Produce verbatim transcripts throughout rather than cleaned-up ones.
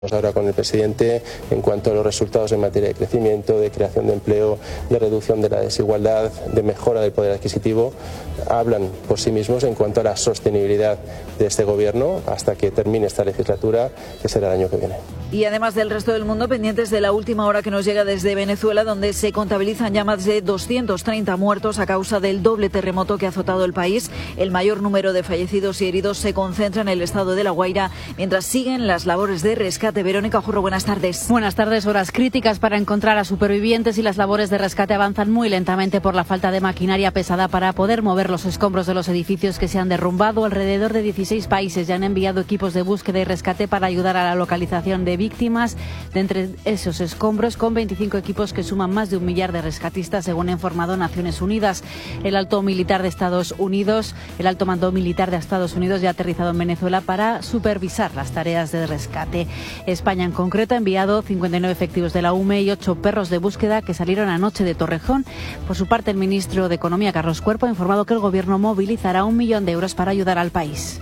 Ahora con el presidente en cuanto a los resultados en materia de crecimiento, de creación de empleo, de reducción de la desigualdad, de mejora del poder adquisitivo, hablan por sí mismos en cuanto a la sostenibilidad de este gobierno hasta que termine esta legislatura, que será el año que viene. Y además del resto del mundo, pendientes de la última hora que nos llega desde Venezuela, donde se contabilizan ya más de doscientos treinta muertos a causa del doble terremoto que ha azotado el país. El mayor número de fallecidos y heridos se concentra en el estado de La Guaira, mientras siguen las labores de rescate. Verónica Jurro, buenas tardes. Buenas tardes. Horas críticas para encontrar a supervivientes y las labores de rescate avanzan muy lentamente por la falta de maquinaria pesada para poder mover los escombros de los edificios que se han derrumbado. Alrededor de dieciséis países ya han enviado equipos de búsqueda y rescate para ayudar a la localización de víctimas de entre esos escombros, con veinticinco equipos que suman más de un millar de rescatistas, según ha informado Naciones Unidas. El alto militar de Estados Unidos, el alto mando militar de Estados Unidos ya ha aterrizado en Venezuela para supervisar las tareas de rescate. España en concreto ha enviado cincuenta y nueve efectivos de la U M E y ocho perros de búsqueda que salieron anoche de Torrejón. Por su parte, el ministro de Economía, Carlos Cuerpo, ha informado que el gobierno movilizará un millón de euros para ayudar al país.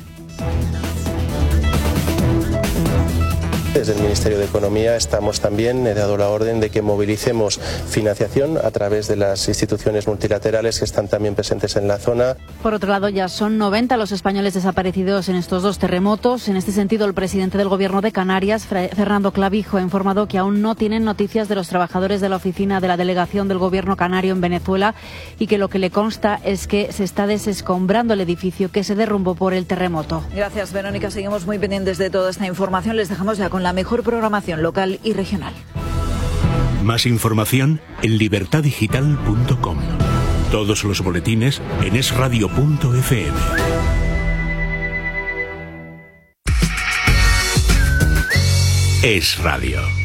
Desde el Ministerio de Economía estamos también, he dado la orden de que movilicemos financiación a través de las instituciones multilaterales que están también presentes en la zona. Por otro lado, ya son noventa los españoles desaparecidos en estos dos terremotos. En este sentido, el presidente del Gobierno de Canarias, Fernando Clavijo, ha informado que aún no tienen noticias de los trabajadores de la oficina de la delegación del Gobierno canario en Venezuela y que lo que le consta es que se está desescombrando el edificio que se derrumbó por el terremoto. Gracias, Verónica. Seguimos muy pendientes de toda esta información. Les dejamos ya con la mejor programación local y regional. Más información en libertad digital punto com. Todos los boletines en es radio punto efe eme. Es Radio.